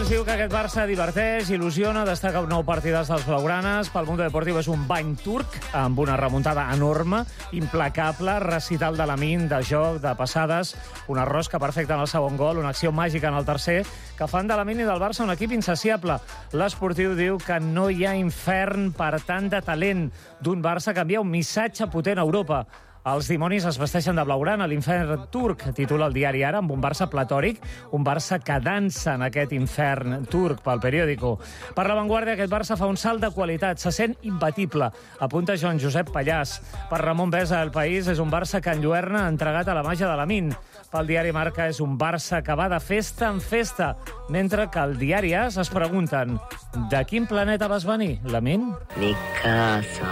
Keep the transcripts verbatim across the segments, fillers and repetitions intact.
ens diu que aquest Barça diverteix, il·lusiona, destaca un nou partidàs dels blaugranes. Pel Mundo Deportivo és un bany turc, amb una remuntada enorme, implacable, recital de Lamine, de joc, de passades, una rosca perfecta en el segon gol, una acció màgica en el tercer, que fan de Lamine i del Barça un equip insaciable. L'Esportiu diu que no hi ha infern per tant de talent d'un Barça que envia un missatge potent a Europa. Els dimonis es vesteixen de blaugrana a l'infern turc, titula el diari Ara, amb un Barça platòric, un Barça que dansa en aquest infern turc pel periòdico. Per La Vanguardia, aquest Barça fa un salt de qualitat, se sent imbatible, apunta Joan Josep Pallàs. Per Ramon Besa, El País és un Barça que enlluerna entregat a la màgia de Lamine. Pel diari Marca és un Barça que va de festa en festa, mentre que el diari As es pregunten: de quin planeta vas venir, Lamine? Mi casa,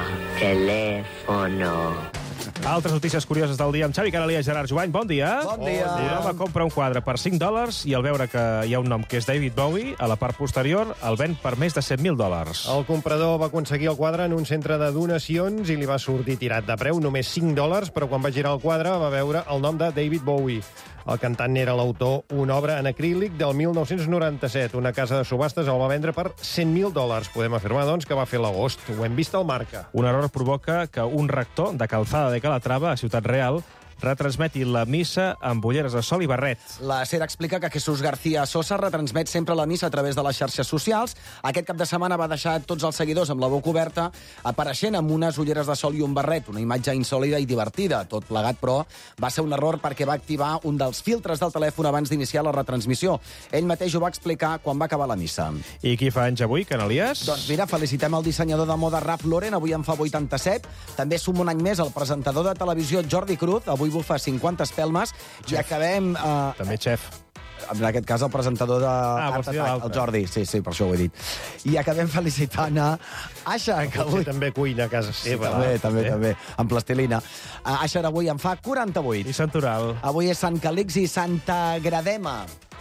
teléfono. Altres notícies curioses del dia amb Xavi Canalí i Gerard Joany. Bon dia. Bon dia. Un home compra un quadre per cinc dòlars i al veure que hi ha un nom que és David Bowie, a la part posterior el ven per més de cent mil dòlars. El comprador va aconseguir el quadre en un centre de donacions i li va sortir tirat de preu, només cinc dòlars, però quan va girar el quadre va veure el nom de David Bowie. El cantant n'era l'autor, una obra en acrílic del mil nou-cents noranta-set. Una casa de subhastes el va vendre per cent mil dòlars. Podem afirmar, doncs, que va fer l'agost. Ho hem vist al Marca. Un error provoca que un rector de Calzada de Calatrava, a Ciutat Real, retransmeti la missa amb ulleres de sol i barret. La SER explica que Jesús García Sosa retransmet sempre la missa a través de les xarxes socials. Aquest cap de setmana va deixar tots els seguidors amb la boca oberta, apareixent amb unes ulleres de sol i un barret, una imatge insòlida i divertida. Tot plegat, però, va ser un error perquè va activar un dels filtres del telèfon abans d'iniciar la retransmissió. Ell mateix ho va explicar quan va acabar la missa. I qui fa anys avui, Canalies? Doncs mira, felicitem el dissenyador de moda Ralph Lauren, avui en fa vuitanta-set. També suma un any més el presentador de televisió Jordi Cruz, avui bufa cinquanta espelmes, i acabem... Eh, També xef. En aquest cas, el presentador de Ah, Art vols dir Attack, l'altre. el Jordi. Sí, sí, per això ho he dit. I acabem felicitant a Asha, que Potser avui... també cuina a casa seva. També, també, també, amb plastilina. Uh, Asha avui en fa quaranta-vuit. I Sant Oral. Avui és Sant Calix i Santa Gradema.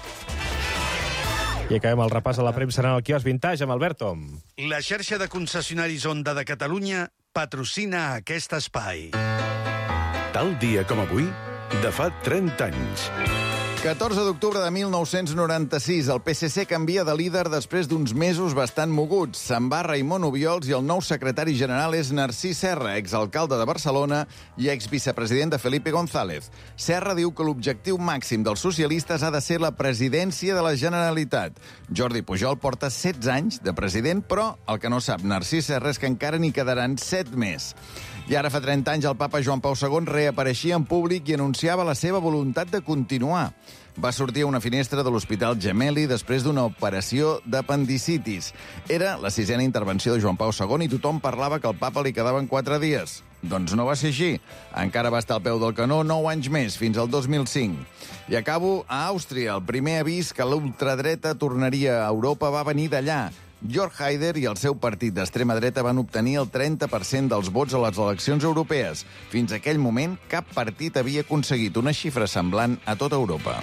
I acabem el repàs a la premsa en el quiosc Vintage amb Alberto. La xarxa de concessionaris Honda de Catalunya patrocina aquest espai. Tal dia com avui, de fa trenta anys. catorze d'octubre de mil nou-cents noranta-sis, el P S C canvia de líder després d'uns mesos bastant moguts. Se'n va Raimon Obiols i el nou secretari general és Narcís Serra, exalcalde de Barcelona i exvicepresident de Felipe González. Serra diu que l'objectiu màxim dels socialistes ha de ser la presidència de la Generalitat. Jordi Pujol porta setze anys de president, però el que no sap Narcís Serra és que encara n'hi quedaran set més. I ara fa trenta anys el papa Joan Pau segon reapareixia en públic i anunciava la seva voluntat de continuar. Va sortir a una finestra de l'Hospital Gemelli després d'una operació d'apendicitis. Era la sisena intervenció de Joan Pau segon i tothom parlava que al papa li quedaven quatre dies. Doncs no va ser així. Encara va estar al peu del canó nou anys més, fins al dos mil cinc. I acabo a Àustria. El primer avís que l'ultradreta tornaria a Europa va venir d'allà. Jörg Haider i el seu partit d'extrema dreta van obtenir el trenta per cent dels vots a les eleccions europees. Fins a aquell moment, cap partit havia aconseguit una xifra semblant a tota Europa.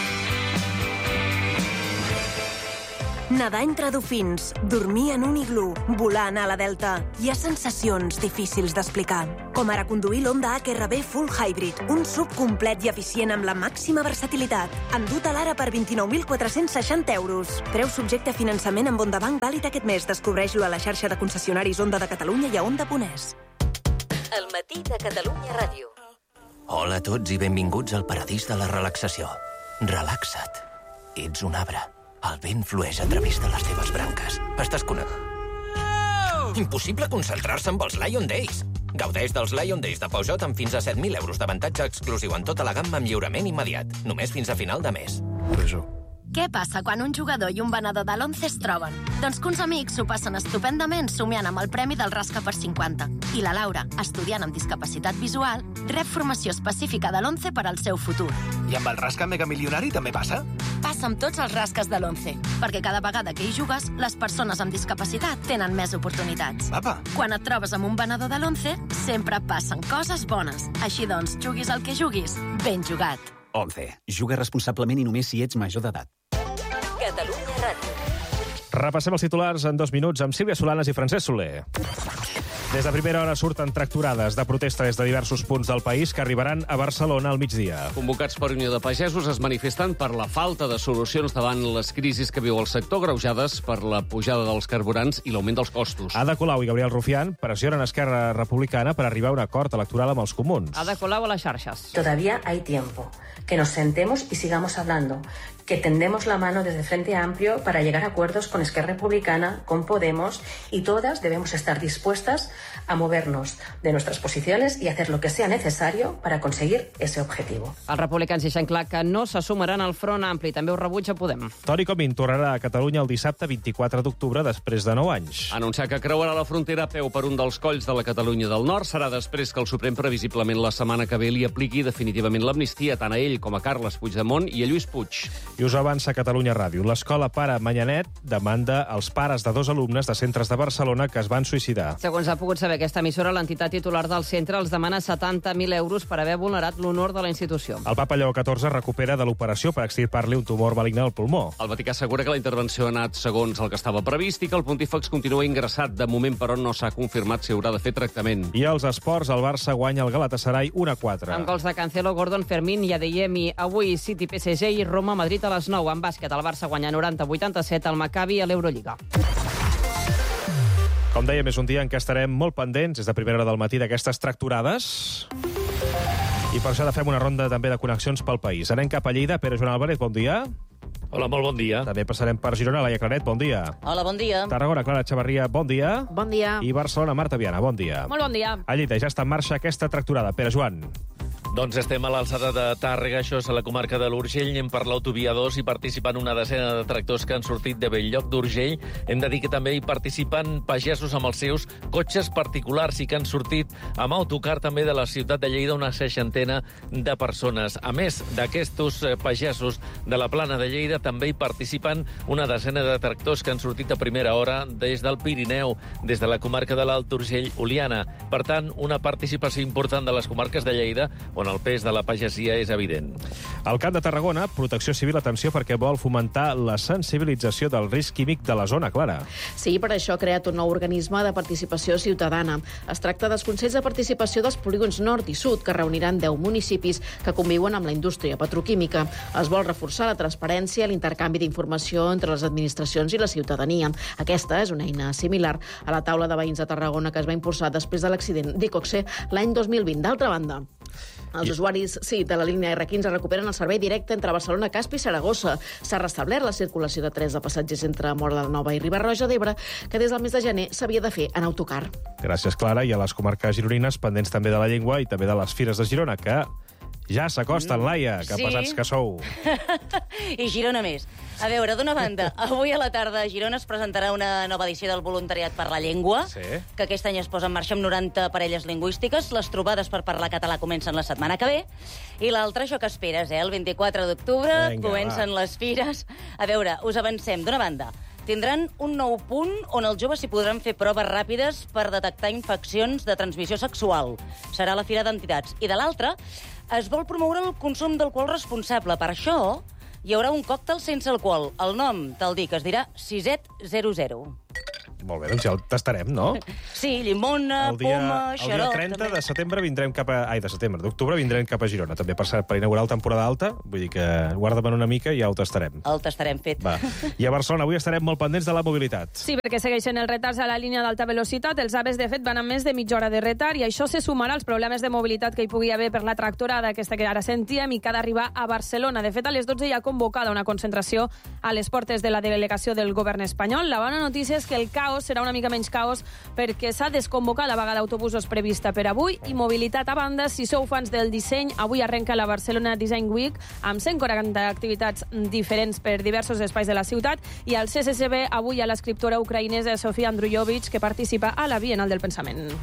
Nedar entre dofins, dormir en un iglú, volar a la Delta. Hi ha sensacions difícils d'explicar. Com ara conduir l'Honda H R V Full Hybrid, un sub complet i eficient amb la màxima versatilitat. Endut a l'ara per vint-i-nou mil quatre-cents seixanta euros. Preu subjecte a finançament amb Honda Bank vàlid aquest mes. Descobreix-lo a la xarxa de concessionaris Honda de Catalunya i a Honda punt es. El matí de Catalunya Ràdio. Hola a tots i benvinguts al paradís de la relaxació. Relaxa't. Ets un arbre. El vent flueix a través de les teves branques. Estàs connectat. Impossible concentrar-se amb els Lion Days. Gaudeix dels Lion Days de Peugeot amb fins a set mil euros d'avantatge exclusiu en tota la gamma amb lliurament immediat. Només fins a final de mes. Peugeot. Què passa quan un jugador i un venedor de l'Once es troben? Doncs que uns amics s'ho passen estupendament somiant amb el premi del Rasca per cinquanta. I la Laura, estudiant amb discapacitat visual, rep formació específica de l'Once per al seu futur. I amb el Rasca Mega Milionari també passa? Passa amb tots els rasques de l'Once, perquè cada vegada que hi jugues, les persones amb discapacitat tenen més oportunitats. Apa. Quan et trobes amb un venedor de l'Once, sempre passen coses bones. Així doncs, juguis el que juguis, ben jugat. Once. Juga responsablement i només si ets major d'edat. Catalunya Ràdio. Repassem els titulars en dos minuts amb Sílvia Solanes i Francesc Soler. Des de primera hora surten tractorades de protesta des de diversos punts del país que arribaran a Barcelona al migdia. Convocats per Unió de Pagesos es manifesten per la falta de solucions davant les crisis que viu el sector, greujades per la pujada dels carburants i l'augment dels costos. Ada Colau i Gabriel Rufián pressionen Esquerra Republicana per arribar a un acord electoral amb els comuns. Ada Colau a les xarxes. Todavía hay tiempo. Que nos sentemos y sigamos hablando. Que tendemos la mano desde Frente Amplio para llegar a acuerdos con Esquerra Republicana, con Podemos, y todas debemos estar dispuestas a movernos de nuestras posiciones y hacer lo que sea necesario para conseguir ese objetivo. Els republicans deixen clar que no se sumaran al Front Ampli. També ho rebutja Podem. Toni Comín tornarà a Catalunya el dissabte vint-i-quatre d'octubre després de nou anys. Anunciar que creuarà la frontera a peu per un dels colls de la Catalunya del Nord serà després que el Suprem previsiblement la setmana que ve li apliqui definitivament l'amnistia tant a ell com a Carles Puigdemont i a Lluís Puig. I us avança Catalunya Ràdio. L'escola Pare Manyanet demanda els pares de dos alumnes de centres de Barcelona que es van suïcidar. Segons ha pogut saber aquesta emissora, l'entitat titular del centre els demana setanta mil euros per haver vulnerat l'honor de la institució. El papa Lleó catorze recupera de l'operació per extirpar-li un tumor maligne al pulmó. El Vaticà assegura que la intervenció ha anat segons el que estava previst i que el pontífex continua ingressat. De moment, però, no s'ha confirmat si haurà de fer tractament. I als esports, el Barça guanya el Galatasaray un a quatre. Amb gols de Cancelo, Gordon, Fermín i Adeyemi. Avui City, P S G i Roma-Madrid a les nou. En bàsquet, el Barça guanya noranta a vuitanta-set al Maccabi a l'Eurolliga. Com dèiem, és un dia en què estarem molt pendents, des de primera hora del matí, d'aquestes tractorades. I per això fem una ronda també de connexions pel país. Anem cap a Lleida. Pere Joan Álvarez, bon dia. Hola, molt bon dia. També passarem per Girona. Laia Claret, bon dia. Hola, bon dia. Tarragona, Clara Chavarria, bon dia. Bon dia. I Barcelona, Marta Viana, bon dia. Molt bon dia. A Lleida ja està en marxa aquesta tractorada. Pere Joan. Doncs estem a l'alçada de Tàrrega, això és a la comarca de l'Urgell, anem per l'autovia dos i participen una decena de tractors que han sortit de Belllloc d'Urgell. Hem de dir que també hi participen pagesos amb els seus cotxes particulars i que han sortit amb autocar també de la ciutat de Lleida una seixantena de persones. A més d'aquests pagesos de la plana de Lleida, també hi participen una decena de tractors que han sortit a primera hora des del Pirineu, des de la comarca de l'Alt Urgell, Oliana. Per tant, una participació important de les comarques de Lleida, on el pes de la pagesia és evident. Al Camp de Tarragona, Protecció Civil, atenció, perquè vol fomentar la sensibilització del risc químic de la zona, Clara. Sí, per això ha creat un nou organisme de participació ciutadana. Es tracta dels Consells de Participació dels polígons nord i sud, que reuniran deu municipis que conviuen amb la indústria petroquímica. Es vol reforçar la transparència i l'intercanvi d'informació entre les administracions i la ciutadania. Aquesta és una eina similar a la taula de veïns de Tarragona que es va impulsar després de l'accident d'Iqoxe l'any dos mil vint. D'altra banda, els I... usuaris sí, de la línia erre quinze recuperen el servei directe entre Barcelona, Caspi i Saragossa. S'ha restablert la circulació de trens de passatgers entre Móra la Nova i Riba-roja d'Ebre, que des del mes de gener s'havia de fer en autocar. Gràcies, Clara. I a les comarques gironines, pendents també de la llengua i també de les fires de Girona, que ja s'acosten, Laia, que sí. pesats que sou. I Girona més. A veure, d'una banda, avui a la tarda a Girona es presentarà una nova edició del Voluntariat per la Llengua, sí. que aquest any es posa en marxa amb noranta parelles lingüístiques. Les trobades per parlar català comencen la setmana que ve. I l'altre, això que esperes, eh? El vint-i-quatre d'octubre comencen va. les fires. A veure, us avancem. D'una banda, tindran un nou punt on els joves s'hi podran fer proves ràpides per detectar infeccions de transmissió sexual. Serà la Fira d'Entitats. I de l'altra, es vol promoure el consum d'alcohol responsable. Per això hi haurà un còctel sense alcohol. El nom, te'l dic, es dirà Siset zero zero. Molt bé, doncs ja el tastarem, no? Sí, llimona, dia, poma, xarop... El dia trenta també. de setembre vindrem cap a... Ai, de setembre, d'octubre vindrem cap a Girona, també per, per inaugurar la temporada alta. Vull dir que guarda-me'n una mica i ja ho tastarem. El tastarem fet. Va. I a Barcelona avui estarem molt pendents de la mobilitat. Sí, perquè segueixen els retards a la línia d'alta velocitat. Els AVEs, de fet, van amb més de mitja hora de retard i això se sumarà als problemes de mobilitat que hi pugui haver per la tractorada aquesta que ara sentíem i que ha d'arribar a Barcelona. De fet, a les dotze hi ha convocada una concentració a les portes de la delegació del govern espanyol. La bona notícia és que el caos serà una mica menys caos perquè s'ha desconvocat la vaga d'autobusos prevista per avui i mobilitat a banda. Si sou fans del disseny, avui arrenca la Barcelona Design Week amb cent quaranta activitats diferents per diversos espais de la ciutat i al C C C B avui hi ha l'escriptora ucraïnesa Sofia Andruyovich que participa a la Bienal del Pensament.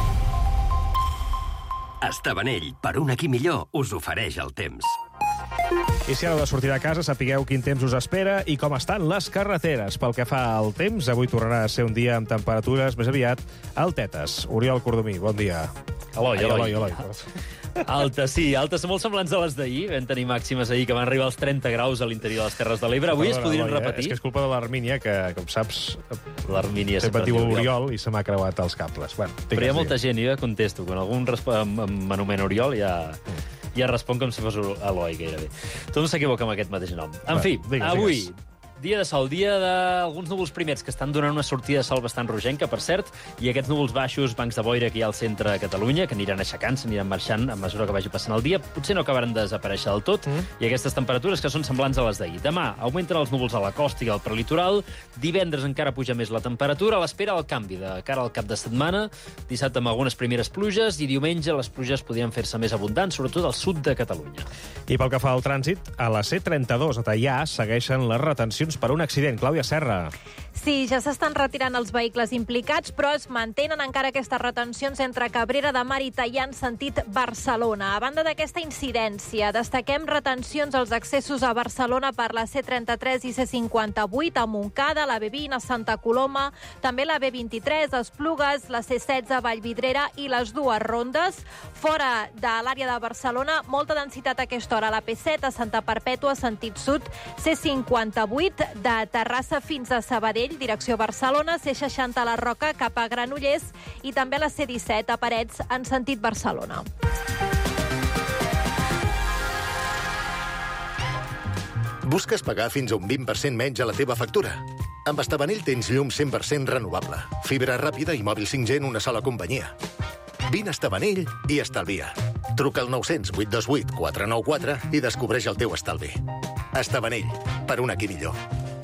Estavanell, per un aquí millor, us ofereix el temps. I si ara de sortir de casa, sapigueu quin temps us espera i com estan les carreteres. Pel que fa al temps, avui tornarà a ser un dia amb temperatures més aviat altetes. Oriol Cordomí, bon dia. Eloi, Ai, Eloi. Eloi. Altes, sí, altes molt semblants a les d'ahir. Vam tenir màximes ahir que van arribar als trenta graus a l'interior de les Terres de l'Ebre. Avui es podrien Eloi, repetir. Eh? És que és culpa de l'Armínia, que, com saps, l'Armínia sempre sempre diu diu Oriol i se m'ha creuat els cables. Bueno, Però hi ha molta gent, jo ja contesto. Quan algú em resp- em- em- m'anomena Oriol, ja... ja respon com si fos Eloi, gairebé. Tothom s'equivoca amb aquest mateix nom. En Va, fi, digues, avui, digues. dia de sol, dia d'alguns núvols primers que estan donant una sortida de sol bastant rogenca, per cert, i aquests núvols baixos, bancs de boira que hi ha al centre de Catalunya, que aniran aixecant, s'aniran marxant a mesura que vagi passant el dia, potser no acabaran de desaparèixer del tot, mm. i aquestes temperatures que són semblants a les d'ahir. Demà augmenten els núvols a la costa i al prelitoral, divendres encara puja més la temperatura, a l'espera del canvi de cara al cap de setmana, dissabte amb algunes primeres pluges, i diumenge les pluges podrien fer-se més abundants, sobretot al sud de Catalunya. I pel que fa al trànsit, a la C trenta-dos a Teià segueixen les retencions per un accident. Clàudia Serra. Sí, ja s'estan retirant els vehicles implicats, però es mantenen encara aquestes retencions entre Cabrera de Mar i Teià en sentit Barcelona. A banda d'aquesta incidència, destaquem retencions als accessos a Barcelona per la C trenta-tres i C cinquanta-vuit, a Montcada, la B vint a Santa Coloma, també la B vint-i-tres, a Esplugues, la C setze a Vallvidrera i les dues rondes. Fora de l'àrea de Barcelona, molta densitat a aquesta hora a la P set, a Santa Perpètua, sentit sud, C cinquanta-vuit de Terrassa fins a Sabadell, direcció Barcelona, C seixanta a la Roca cap a Granollers i també a la C disset a Parets en sentit Barcelona. Busques pagar fins a un vint per cent menys a la teva factura? Amb Estabanell tens llum cent per cent renovable, fibra ràpida i mòbil cinc G en una sola companyia. Vine a Estabanell i estalvia. Truca al nou zero zero, vuit dos vuit, quatre nou quatre i descobreix el teu estalvi. Estabanell, per un aquí millor.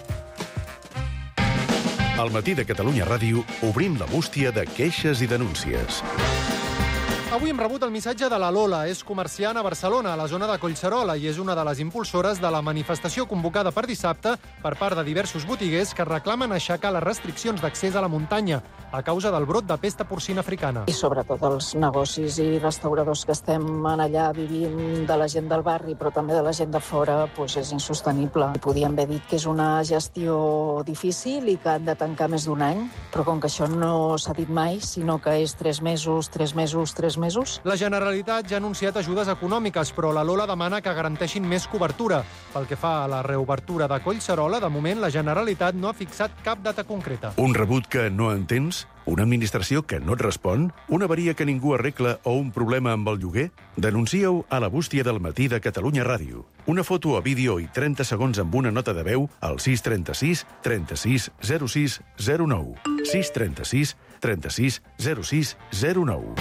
Al matí de Catalunya Ràdio obrim la bústia de queixes i denúncies. Avui hem rebut el missatge de la Lola. És comerciant a Barcelona, a la zona de Collserola, i és una de les impulsores de la manifestació convocada per dissabte per part de diversos botiguers que reclamen aixecar les restriccions d'accés a la muntanya a causa del brot de pesta porcina africana. I sobretot els negocis i restauradors que estem en allà vivint de la gent del barri, però també de la gent de fora, doncs és insostenible. Podíem haver dit que és una gestió difícil i que han de tancar més d'un any, però com que això no s'ha dit mai, sinó que és tres mesos, tres mesos, tres mesos. La Generalitat ja ha anunciat ajudes econòmiques, però la Lola demana que garanteixin més cobertura. Pel que fa a la reobertura de Collserola, de moment la Generalitat no ha fixat cap data concreta. Un rebut que no entens? Una administració que no et respon? Una avaria que ningú arregla o un problema amb el lloguer? Denuncia-ho a la bústia del matí de Catalunya Ràdio. Una foto o vídeo i trenta segons amb una nota de veu al sis trenta-sis trenta-sis zero sis zero nou. sis trenta-sis trenta-sis zero sis zero nou.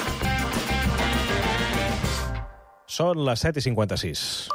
Són les set i cinquanta-sis.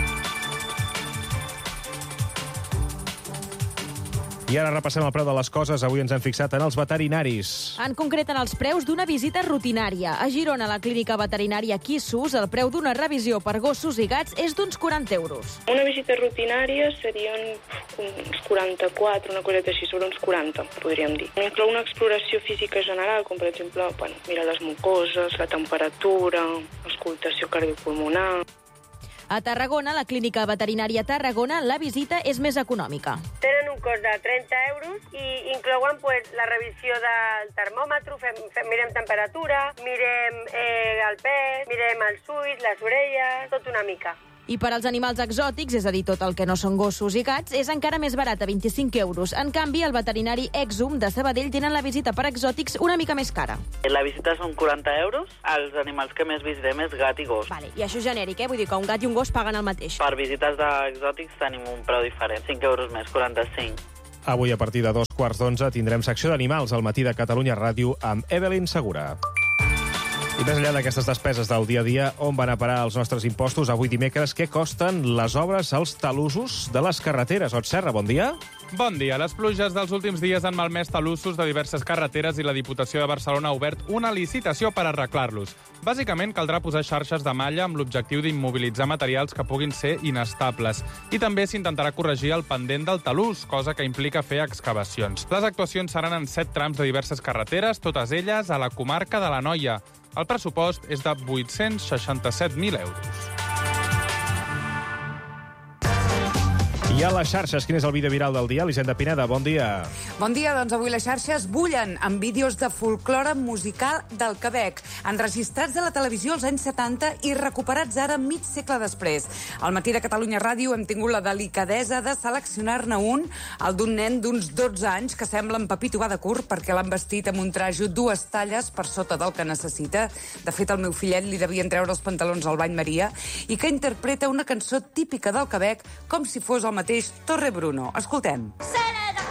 I ara repassem el preu de les coses. Avui ens hem fixat en els veterinaris. En concret, en els preus d'una visita rutinària. A Girona, a la clínica veterinària Quissus, el preu d'una revisió per gossos i gats és d'uns quaranta euros. Una visita rutinària serien uns quaranta-quatre, una coseta així, sobre uns quaranta, podríem dir. Inclou una exploració física general, com per exemple, bueno, mirar les mucoses, la temperatura, auscultació cardiopulmonar. A Tarragona, a la clínica veterinària Tarragona, la visita és més econòmica. Tenen un cost de trenta euros i inclouen pues, la revisió del termòmetre, fem, fem, mirem temperatura, mirem eh, el pes, mirem els ulls, les orelles, tot una mica. I per als animals exòtics, és a dir, tot el que no són gossos i gats, és encara més barat, a vint-i-cinc euros. En canvi, el veterinari Exum de Sabadell tenen la visita per exòtics una mica més cara. La visita són quaranta euros. Els animals que més visitem és gat i gos. Vale, i això és genèric, eh? Vull dir que un gat i un gos paguen el mateix. Per visites d'exòtics tenim un preu diferent, cinc euros més, quaranta-cinc. Avui, a partir de dos quarts d'onze, tindrem secció d'animals al matí de Catalunya Ràdio amb Evelyn Segura. I més enllà d'aquestes despeses del dia a dia, on van a parar els nostres impostos avui dimecres? Què costen les obres als talussos de les carreteres? Ot Serra, bon dia. Bon dia. Les pluges dels últims dies han malmès talussos de diverses carreteres i la Diputació de Barcelona ha obert una licitació per arreglar-los. Bàsicament, caldrà posar xarxes de malla amb l'objectiu d'immobilitzar materials que puguin ser inestables. I també s'intentarà corregir el pendent del talús, cosa que implica fer excavacions. Les actuacions seran en set trams de diverses carreteres, totes elles a la comarca de l'Anoia. El pressupost és de vuit-cents seixanta-set mil euros. I a les xarxes, quin és el vídeo viral del dia? Elisenda Pineda, bon dia. Bon dia, doncs avui les xarxes bullen amb vídeos de folclore musical del Quebec, enregistrats de la televisió als anys setanta i recuperats ara mig segle després. Al Matí de Catalunya Ràdio hem tingut la delicadesa de seleccionar-ne un, el d'un nen d'uns dotze anys que sembla en Pepito va de curt perquè l'han vestit amb un trajo dues talles per sota del que necessita. De fet, al meu fillet li devien treure els pantalons al bany Maria i que interpreta una cançó típica del Quebec com si fos el mateix Torre Bruno. Escoltem.